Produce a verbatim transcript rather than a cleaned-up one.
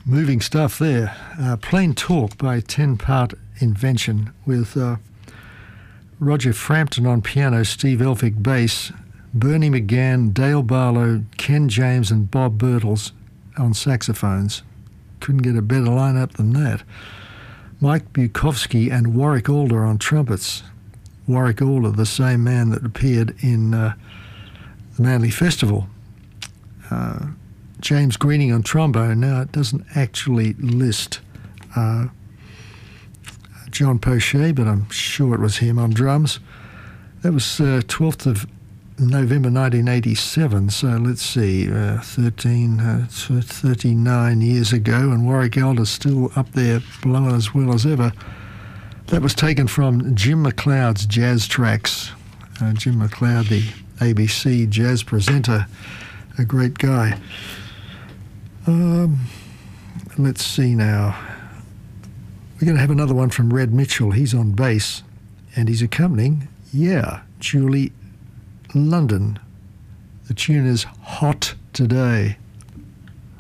Moving stuff there. Uh, Plain Talk by Ten Part Invention with uh, Roger Frampton on piano, Steve Elphick bass, Bernie McGann, Dale Barlow, Ken James and Bob Birtles on saxophones. Couldn't get a better lineup than that. Mike Bukowski and Warwick Alder on trumpets. Warwick Alder, the same man that appeared in uh, the Manly Festival. Uh, James Greening on trombone. Now, it doesn't actually list uh, John Poche, but I'm sure it was him on drums. That was uh, twelfth of November nineteen eighty-seven, so let's see, uh, thirteen, uh, thirty-nine years ago, and Warwick Alder's still up there blowing as well as ever. That was taken from Jim McLeod's Jazz Tracks. Uh, Jim McLeod, the A B C jazz presenter, a great guy. Um, let's see now. We're going to have another one from Red Mitchell. He's on bass, and he's accompanying, yeah, Julie London. The tune is Hot Today.